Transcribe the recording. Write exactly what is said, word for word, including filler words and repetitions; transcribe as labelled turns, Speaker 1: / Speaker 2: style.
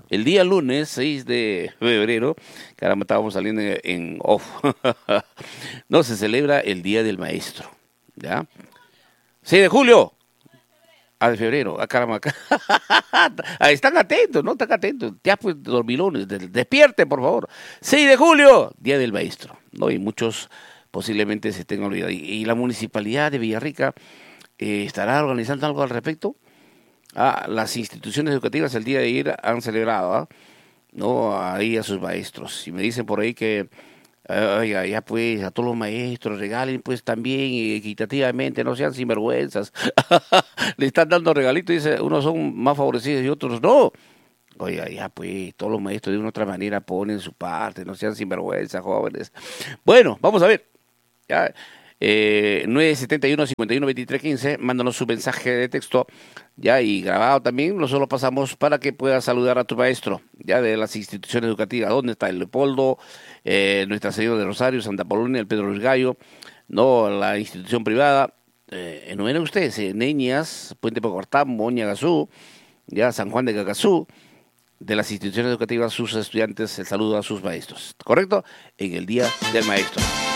Speaker 1: El día lunes seis de febrero, caramba, estábamos saliendo en, en off, no, se celebra el Día del Maestro, ¿ya? seis de julio, ah, de febrero, ah, caramba, acá. Ah, están atentos, ¿no? Están atentos, ya pues, dormilones, des- despierten, por favor. seis de julio, Día del Maestro, ¿no? Y muchos posiblemente se tengan olvidado. Y, y la Municipalidad de Villarrica eh, estará organizando algo al respecto. Ah, las instituciones educativas el día de ayer han celebrado, ¿ah? ¿No? Ahí a sus maestros. Y me dicen por ahí que, eh, oiga, ya pues a todos los maestros regalen pues también eh, equitativamente, no sean sinvergüenzas. Le están dando regalitos, dice, unos son más favorecidos y otros no. Oiga, ya pues todos los maestros de una u otra manera ponen su parte, no sean sinvergüenzas, jóvenes. Bueno, vamos a ver. Ya, eh, nueve siete uno, cinco uno, dos tres uno cinco, mándanos su mensaje de texto, ya, y grabado también, nosotros lo pasamos para que puedas saludar a tu maestro, ya, de las instituciones educativas. ¿Dónde está el Leopoldo, eh, Nuestra Señora de Rosario, Santa Polonia, el Pedro Luis Gallo, no, la institución privada? Eh, enumeren ustedes, eh, Neñas, Puente Pocortán, Moña Gazú, ya, San Juan de Cacazú, de las instituciones educativas, sus estudiantes, el saludo a sus maestros, ¿correcto? En el Día del Maestro.